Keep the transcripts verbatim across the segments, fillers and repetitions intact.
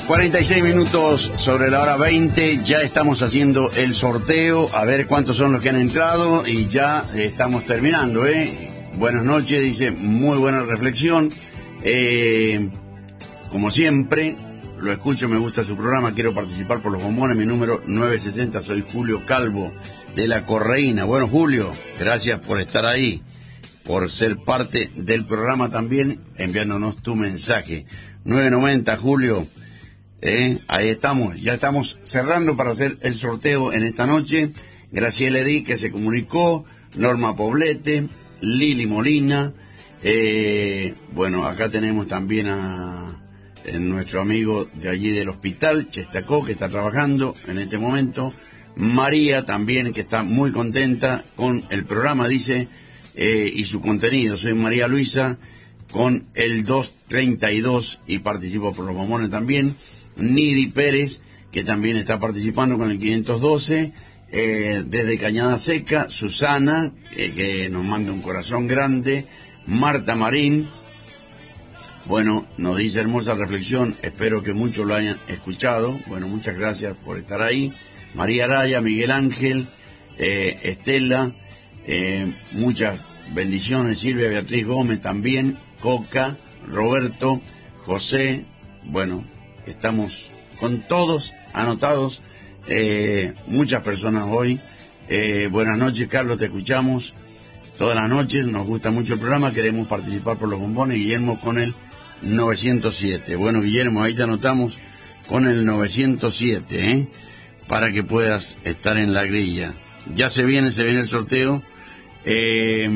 cuarenta y seis minutos sobre la hora veinte, ya estamos haciendo el sorteo, a ver cuántos son los que han entrado y ya estamos terminando, ¿eh? Buenas noches, dice, muy buena reflexión. Eh, como siempre, lo escucho, me gusta su programa, quiero participar por los bombones, mi número nueve sesenta, soy Julio Calvo de La Correína. Bueno, Julio, gracias por estar ahí, por ser parte del programa también, enviándonos tu mensaje. nueve noventa, Julio. Eh, ahí estamos, ya estamos cerrando para hacer el sorteo en esta noche. Graciela Edí, que se comunicó, Norma Poblete, Lili Molina, eh, bueno, acá tenemos también a, a nuestro amigo de allí del hospital, Chestacó, que está trabajando en este momento, María también, que está muy contenta con el programa, dice, eh, y su contenido. Soy María Luisa, con el doscientos treinta y dos, y participo por los bombones también. Niri Pérez, que también está participando con el quinientos doce, eh, desde Cañada Seca, Susana, eh, que nos manda un corazón grande, Marta Marín, bueno, nos dice hermosa reflexión, espero que muchos lo hayan escuchado, bueno, muchas gracias por estar ahí, María Araya, Miguel Ángel, eh, Estela, eh, muchas bendiciones, Silvia Beatriz Gómez también, Coca, Roberto, José, bueno, estamos con todos anotados, eh, muchas personas hoy. Eh, buenas noches, Carlos, te escuchamos todas las noches, nos gusta mucho el programa, queremos participar por los bombones. Guillermo con el novecientos siete. Bueno, Guillermo, ahí te anotamos con el novecientos siete, ¿eh? Para que puedas estar en la grilla. Ya se viene, se viene el sorteo. Eh,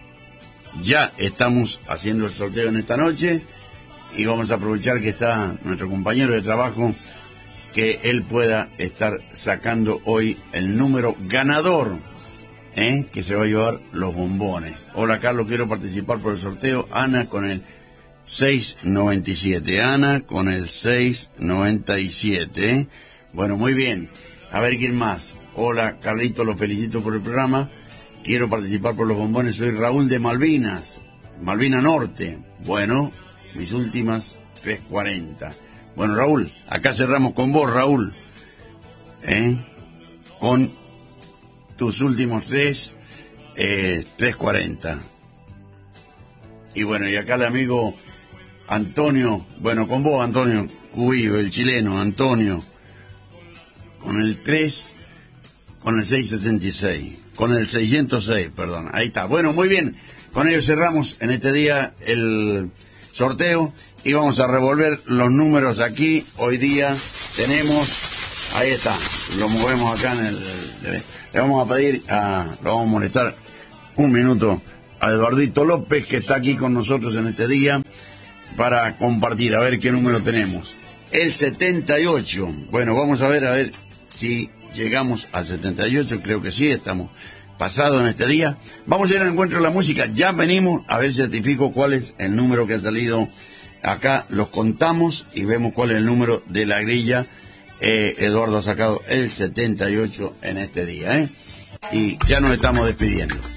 ya estamos haciendo el sorteo en esta noche. Y vamos a aprovechar que está nuestro compañero de trabajo, que él pueda estar sacando hoy el número ganador, ¿eh? Que se va a llevar los bombones. Hola, Carlos, quiero participar por el sorteo. Ana con el seiscientos noventa y siete. Ana con el seiscientos noventa y siete. ¿eh? Bueno, muy bien. A ver quién más. Hola, Carlito, los felicito por el programa. Quiero participar por los bombones. Soy Raúl de Malvinas, Malvina Norte. Bueno, mis últimas tres cuarenta. Bueno, Raúl, acá cerramos con vos, Raúl, ¿eh? Con tus últimos tres, eh, tres cuarenta. Y bueno, y acá el amigo Antonio, bueno, con vos, Antonio Cubillo, el chileno, Antonio, con el tres, con el seiscientos sesenta y seis, con el seiscientos seis, perdón, ahí está. Bueno, muy bien, con ello cerramos en este día el sorteo y vamos a revolver los números aquí. Hoy día tenemos, ahí está, lo movemos acá en el, le vamos a pedir a, lo vamos a molestar un minuto a Eduardito López, que está aquí con nosotros en este día para compartir, a ver qué número tenemos. El setenta y ocho, bueno, vamos a ver, a ver si llegamos al setenta y ocho, creo que sí, estamos pasado en este día. Vamos a ir al encuentro de la música, ya venimos, a ver si certifico cuál es el número que ha salido acá, los contamos y vemos cuál es el número de la grilla. eh, Eduardo ha sacado el setenta y ocho en este día, ¿eh? Y ya nos estamos despidiendo.